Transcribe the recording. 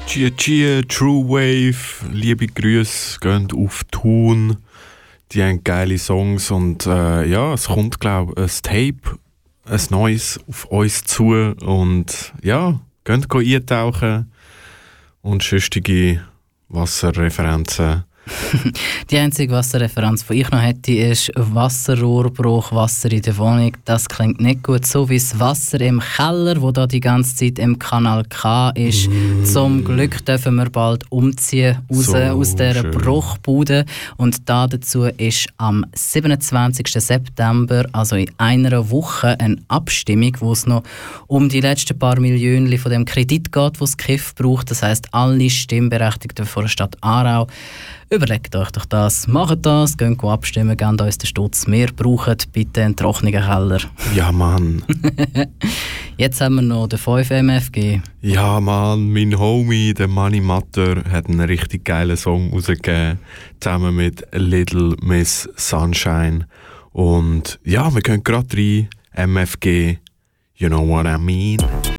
Chia, True Wave, liebe Grüße, gehen auf Thun. Die haben geile Songs und es kommt, glaube ich, ein Tape, ein neues auf uns zu. Und ja, könnt eintauchen und sonstige Wasserreferenzen. Die einzige Wasserreferenz, die ich noch hätte, ist Wasserrohrbruch, Wasser in der Wohnung. Das klingt nicht gut, so wie das Wasser im Keller, wo da die ganze Zeit im Kanal K ist. Zum Glück dürfen wir bald umziehen raus So aus dieser schön. Bruchbude. Und dazu ist am 27. September, also in einer Woche, eine Abstimmung, wo es noch um die letzten paar Millionen von dem Kredit geht, wo das KIF braucht. Das heisst, alle Stimmberechtigten von der Stadt Aarau, überlegt euch doch das, macht das, geht abstimmen, gebt uns den Stutz. Wir brauchen bitte einen trockenen Keller. Ja, Mann. Jetzt haben wir noch den 5 MFG. Ja, Mann, mein Homie, der Money Matter, hat einen richtig geilen Song rausgegeben, zusammen mit Little Miss Sunshine. Und ja, wir gehen gerade rein. MFG, you know what I mean.